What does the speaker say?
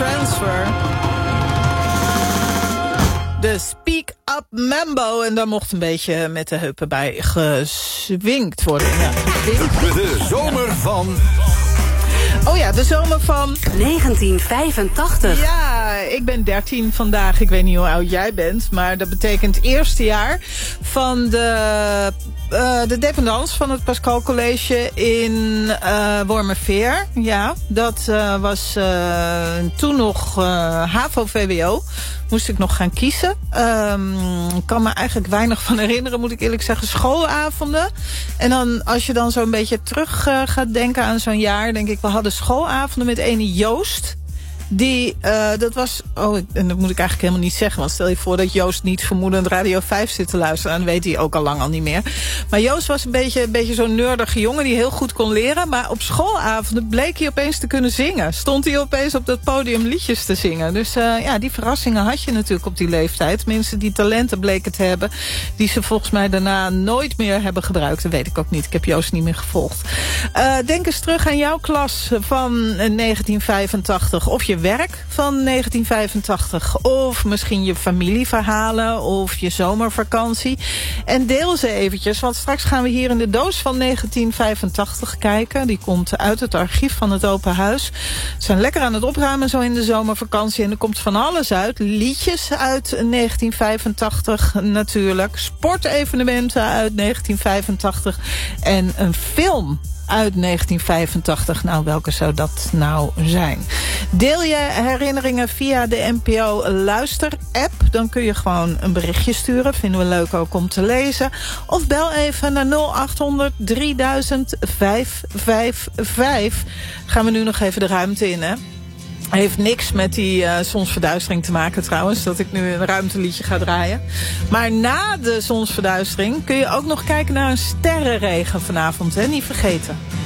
Transfer. De Speak Up Mambo. En daar mocht een beetje met de heupen bij geswingd worden. Ja, geswingd. De zomer van... Oh ja, de zomer van... 1985. Ja, ik ben 13 vandaag. Ik weet niet hoe oud jij bent. Maar dat betekent het eerste jaar van de dependance van het Pascal College in Wormerveer. Ja, dat was toen nog HAVO-VWO. Moest ik nog gaan kiezen. Ik kan me eigenlijk weinig van herinneren, moet ik eerlijk zeggen. Schoolavonden. En dan, als je dan zo'n beetje terug gaat denken aan zo'n jaar, denk ik, we hadden schoolavonden met ene Joost. Die, dat was... en dat moet ik eigenlijk helemaal niet zeggen. Want stel je voor dat Joost niet vermoedend Radio 5 zit te luisteren. Dan weet hij ook al lang al niet meer. Maar Joost was een beetje zo'n nerdige jongen die heel goed kon leren. Maar op schoolavonden bleek hij opeens te kunnen zingen. Stond hij opeens op dat podium liedjes te zingen. Dus ja, die verrassingen had je natuurlijk op die leeftijd. Mensen die talenten bleken te hebben. Die ze volgens mij daarna nooit meer hebben gebruikt. Dat weet ik ook niet. Ik heb Joost niet meer gevolgd. Denk eens terug aan jouw klas van 1985. Of je werk van 1985. Of misschien je familieverhalen. Of je zomervakantie. En deel ze eventjes. Want straks gaan we hier in de doos van 1985 kijken. Die komt uit het archief van het Open Huis. Ze zijn lekker aan het opruimen zo in de zomervakantie. En er komt van alles uit. Liedjes uit 1985 natuurlijk. Sportevenementen uit 1985. En een film uit 1985. Nou, welke zou dat nou zijn? Deel je herinneringen via de NPO Luister-app. Dan kun je gewoon een berichtje sturen. Vinden we leuk ook om te lezen. Of bel even naar 0800 3000 555. Gaan we nu nog even de ruimte in, hè? Heeft niks met die zonsverduistering te maken trouwens. Dat ik nu een ruimteliedje ga draaien. Maar na de zonsverduistering kun je ook nog kijken naar een sterrenregen vanavond. Hè? Niet vergeten.